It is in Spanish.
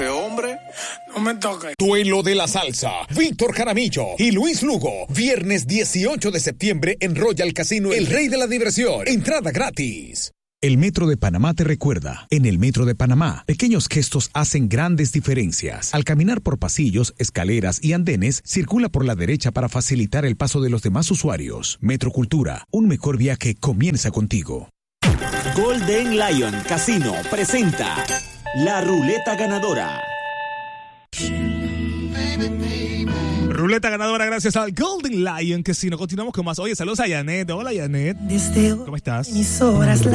ese hombre. No me toques. Duelo de la salsa. Víctor Jaramillo y Luis Lugo. Viernes 18 de septiembre en Royal Casino, el rey de la diversión. Entrada gratis. El Metro de Panamá te recuerda, en el Metro de Panamá, pequeños gestos hacen grandes diferencias. Al caminar por pasillos, escaleras y andenes, circula por la derecha para facilitar el paso de los demás usuarios. Metro Cultura, un mejor viaje comienza contigo. Golden Lion Casino presenta la ruleta ganadora. Ruleta ganadora gracias al Golden Lion Casino. Continuamos con más. Oye, saludos a Janet. Hola, Janet. ¿Cómo estás?